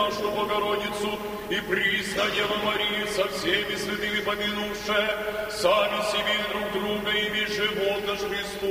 нашу Богородицу и присно Деву Марию со всеми святыми помянувши, сами себе и друг друга, и весь живот наш Христу